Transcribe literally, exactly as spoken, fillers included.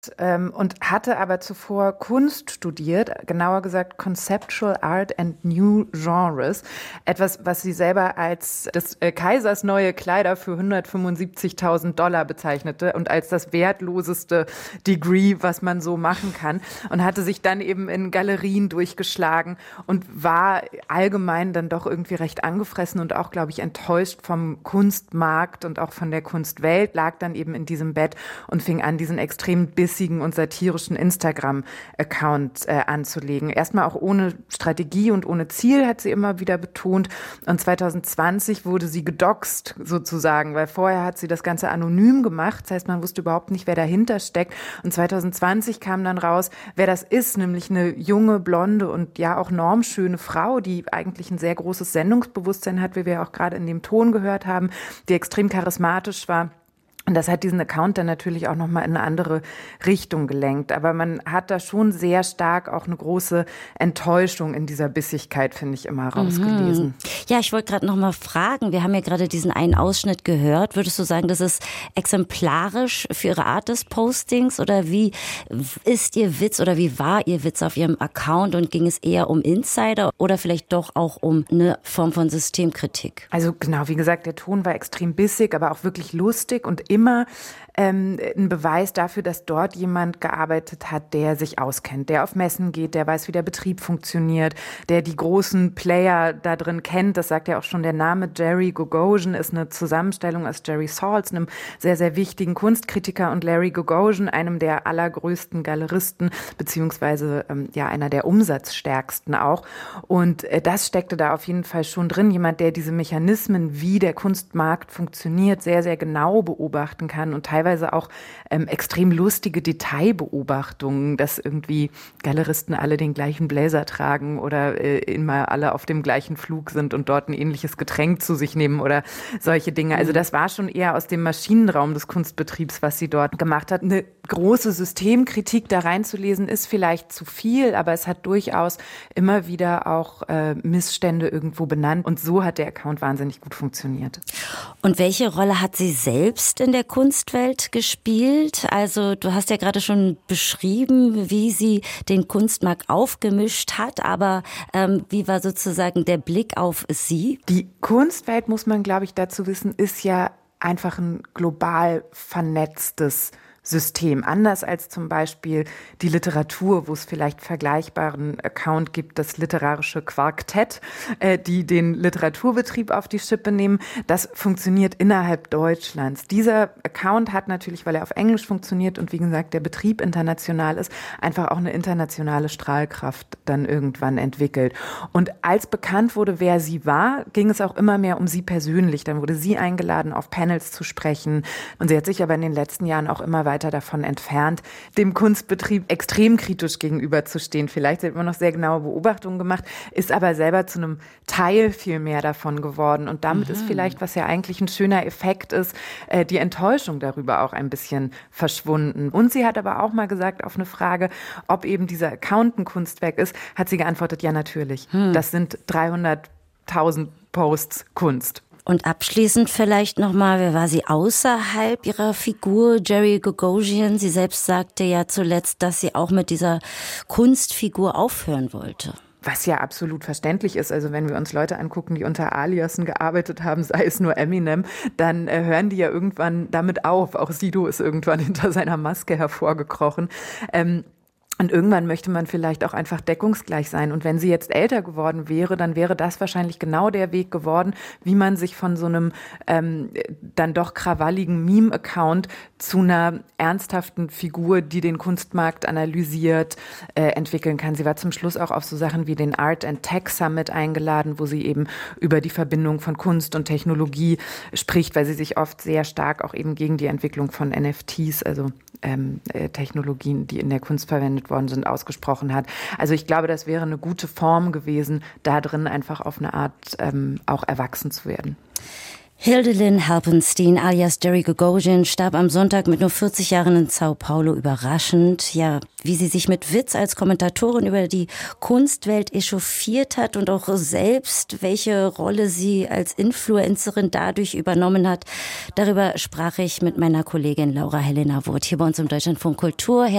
ähm, und hatte aber zuvor Kunst studiert, genauer gesagt Conceptual Art and New Genres. Etwas, was sie selber als des äh, Kaisers neue Kleider für hundertfünfundsiebzigtausend Dollar bezeichnete und als das wertloseste Degree, was man so machen kann. Und hatte sich dann eben in Galerien durchgeschlagen und war allgemein dann doch irgendwie recht angefressen und auch, glaube ich, enttäuscht vom Kunstmarkt und auch von der Kunstwelt, lag dann eben in diesem Bett und fing an, diesen extrem bissigen und satirischen Instagram-Account äh, anzulegen. Erstmal auch ohne Strategie und ohne Ziel, hat sie immer wieder betont. Und zwanzig zwanzig wurde sie gedoxt sozusagen, weil vorher hat sie das Ganze anonym gemacht. Das heißt, man wusste überhaupt nicht, wer dahinter steckt. Und zwanzig zwanzig kam dann raus, wer das ist, nämlich eine junge, blonde und ja auch normschöne Frau, die eigentlich ein sehr großes Sendungsbewusstsein hat, wie wir auch gerade in dem Ton gehört haben, die extrem charismatisch war. Und das hat diesen Account dann natürlich auch nochmal in eine andere Richtung gelenkt. Aber man hat da schon sehr stark auch eine große Enttäuschung in dieser Bissigkeit, finde ich, immer rausgelesen. Mhm. Ja, ich wollte gerade nochmal fragen, wir haben ja gerade diesen einen Ausschnitt gehört. Würdest du sagen, das ist exemplarisch für ihre Art des Postings? Oder wie ist ihr Witz oder wie war ihr Witz auf ihrem Account? Und ging es eher um Insider oder vielleicht doch auch um eine Form von Systemkritik? Also genau, wie gesagt, der Ton war extrem bissig, aber auch wirklich lustig und immer ähm, ein Beweis dafür, dass dort jemand gearbeitet hat, der sich auskennt, der auf Messen geht, der weiß, wie der Betrieb funktioniert, der die großen Player da drin kennt. Das sagt ja auch schon der Name. Jerry Gogosian ist eine Zusammenstellung aus Jerry Saltz, einem sehr, sehr wichtigen Kunstkritiker, und Larry Gogosian, einem der allergrößten Galeristen, beziehungsweise ähm, ja einer der umsatzstärksten auch. Und äh, das steckte da auf jeden Fall schon drin. Jemand, der diese Mechanismen, wie der Kunstmarkt funktioniert, sehr, sehr genau beobachten kann und teilweise auch ähm, extrem lustige Detailbeobachtungen, dass irgendwie Galeristen alle den gleichen Blazer tragen oder äh, immer alle auf dem gleichen Flug sind und dort ein ähnliches Getränk zu sich nehmen oder solche Dinge. Also das war schon eher aus dem Maschinenraum des Kunstbetriebs, was sie dort gemacht hat. Eine große Systemkritik da reinzulesen ist vielleicht zu viel, aber es hat durchaus immer wieder auch äh, Missstände irgendwo benannt, und so hat der Account wahnsinnig gut funktioniert. Und welche Rolle hat sie selbst in der Kunstwelt gespielt? Also du hast ja gerade schon beschrieben, wie sie den Kunstmarkt aufgemischt hat, aber ähm, wie war sozusagen der Blick auf sie? Die Kunstwelt, muss man, glaube ich, dazu wissen, ist ja einfach ein global vernetztes System. Anders als zum Beispiel die Literatur, wo es vielleicht vergleichbaren Account gibt, das literarische Quartett, äh, die den Literaturbetrieb auf die Schippe nehmen. Das funktioniert innerhalb Deutschlands. Dieser Account hat natürlich, weil er auf Englisch funktioniert und wie gesagt der Betrieb international ist, einfach auch eine internationale Strahlkraft dann irgendwann entwickelt. Und als bekannt wurde, wer sie war, ging es auch immer mehr um sie persönlich. Dann wurde sie eingeladen, auf Panels zu sprechen. Und sie hat sich aber in den letzten Jahren auch immer weiter davon entfernt, dem Kunstbetrieb extrem kritisch gegenüberzustehen. Vielleicht hat man noch sehr genaue Beobachtungen gemacht, ist aber selber zu einem Teil viel mehr davon geworden. Und damit mhm. ist vielleicht, was ja eigentlich ein schöner Effekt ist, die Enttäuschung darüber auch ein bisschen verschwunden. Und sie hat aber auch mal gesagt auf eine Frage, ob eben dieser Account ein Kunstwerk ist, hat sie geantwortet, ja natürlich. Hm. Das sind dreihunderttausend Posts Kunst. Und abschließend vielleicht nochmal, wer war sie außerhalb ihrer Figur, Jerry Gogosian? Sie selbst sagte ja zuletzt, dass sie auch mit dieser Kunstfigur aufhören wollte. Was ja absolut verständlich ist. Also wenn wir uns Leute angucken, die unter Aliasen gearbeitet haben, sei es nur Eminem, dann äh, hören die ja irgendwann damit auf. Auch Sido ist irgendwann hinter seiner Maske hervorgekrochen. Ähm, Und irgendwann möchte man vielleicht auch einfach deckungsgleich sein. Und wenn sie jetzt älter geworden wäre, dann wäre das wahrscheinlich genau der Weg geworden, wie man sich von so einem ähm, dann doch krawalligen Meme-Account zu einer ernsthaften Figur, die den Kunstmarkt analysiert, äh, entwickeln kann. Sie war zum Schluss auch auf so Sachen wie den Art and Tech Summit eingeladen, wo sie eben über die Verbindung von Kunst und Technologie spricht, weil sie sich oft sehr stark auch eben gegen die Entwicklung von N F Ts, also ähm, äh, Technologien, die in der Kunst verwendet worden sind, ausgesprochen hat. Also ich glaube, das wäre eine gute Form gewesen, da drin einfach auf eine Art ähm, auch erwachsen zu werden. Hildelyn Halpenstein alias Jerry Gogosian starb am Sonntag mit nur vierzig Jahren in Sao Paulo überraschend. Ja, wie sie sich mit Witz als Kommentatorin über die Kunstwelt echauffiert hat und auch selbst, welche Rolle sie als Influencerin dadurch übernommen hat. Darüber sprach ich mit meiner Kollegin Laura Helena Wurth hier bei uns im Deutschlandfunk Kultur.